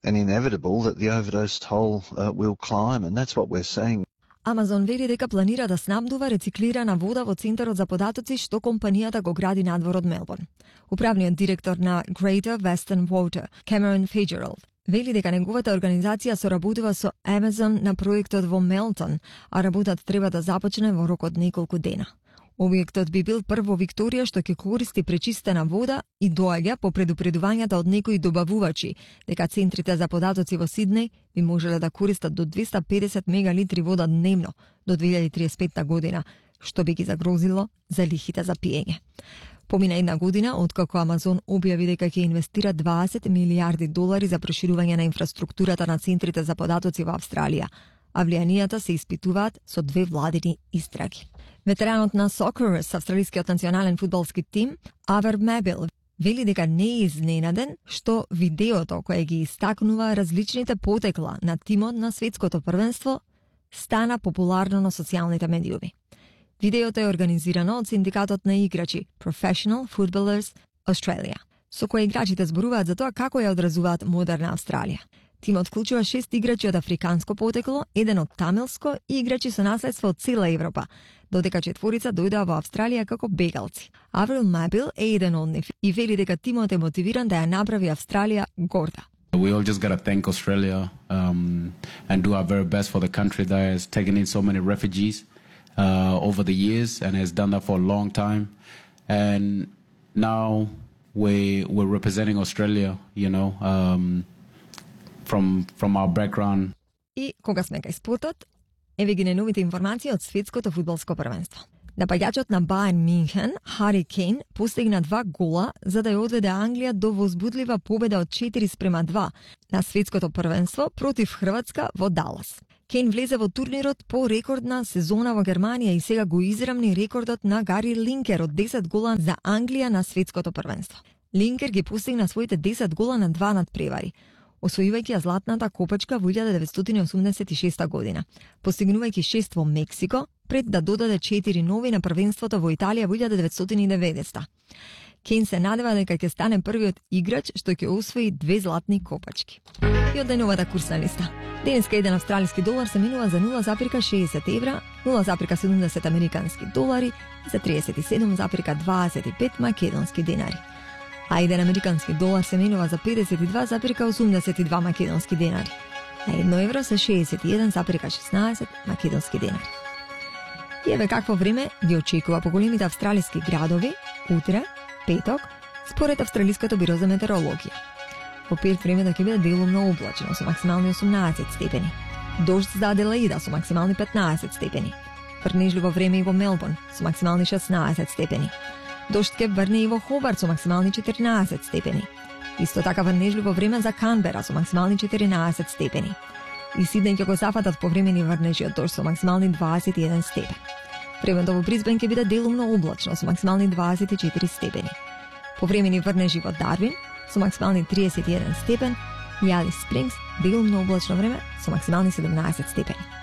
and inevitable that the overdose toll will climb, and that's what we're seeing. Amazon вели дека планира да снабдува рециклирана вода во Центарот за податоци што компанијата го гради надвор од Мелбурн. Управниот директор на Greater Western Water, Cameron Fitzgerald, вели дека неговата организација соработува со Amazon на проектот во Мелтон, а работата треба да започне во рок од неколку дена. Објектот би бил прво Викторија што ќе користи пречистена вода и доаѓа по предупредувањата од некои добавувачи дека центрите за податоци во Сиднеј би можеле да користат до 250 мегалитри вода дневно до 2035 година, што би ги загрозило залихите за пиење. Помина една година откако Амазон објави дека ќе инвестира 20 милиарди долари за проширување на инфраструктурата на центрите за податоци во Австралија, а влијанијата се испитуваат со 2 владини истраги. Ветеранот на Socceroos, австралискиот национален фудбалски тим, Авер Мебил, вели дека не е изненаден што видеото кое ги истакнува различните потекла на тимот на светското првенство стана популарно на социјалните медиуми. Видеото е организирано од синдикатот на играчи Professional Footballers Australia, со кој играчите зборуваат за тоа како ја одразуваат модерна Австралија. Тимот вклучува 6 играчи од африканско потекло, еден од тамилско и играчи со наследство од цела Европа, додека 4 дојдоа во Австралија како бегалци. Аврил Мабил е еден од нив и вели дека тимот е мотивиран да ја направи Австралија горда. We all just got to thank Australia and do our very best for the country that has taken in so many refugees over the years and has done that for a long time. And now we're representing Australia, you know, from our background. И кога сме кај спортот, еве ги најновите информации од светското фудбалско првенство. Напаѓачот на Бајерн Мюнхен, Хари Кейн, постигна 2 гола за да ја одведе Англија до возбудлива победа од 4-2 на светското првенство против Хрватска во Далас. Кейн влезе во турнирот по рекордна сезона во Германија и сега го израмни рекордот на Гари Линкер од 10 гола за Англија на светското првенство. Линкер ги постигна своите 10 гола на 2 надпревари, освојувајќи ја златната копачка во 1986 година, постигнувајќи 6 во Мексико, пред да додаде 4 нови на првенството во Италија во 1990. Кейн се надева дека ќе стане првиот играч што ќе освои 2 златни копачки. И од деновата курсна листа. Денеска еден австралиски долар се менува за 0,60 евра, 0,70 американски долари и за 37,25 македонски денари. А еден американски долар се менува за 52,82 македонски денари. А 1 евро се 61,16 македонски денари. И еве какво време ги очекува по големите австралиски градови утре, петок, според Австралиското биро за метеорологија. Во петок времето ќе биде делумно облачно со максимални 18 степени. Дожд за Аделаида со максимални 15 степени. Врнежливо време и во Мелбурн со максимални 16 степени. Дожд ќе врне и во Хобарт со максимални 14 степени. Исто така врнежливо време за Канбера со максимални 14 степени. И Сиднеј ќе го зафатат повремени врнежи од дожд со максимални 21 степени. Времето во Брисбен ќе биде делумно облачно со максимални 24 степени. Повремени врнежи во Дарвин со максимални 31 степен и Алис Спрингс делумно облачно време со максимални 17 степени.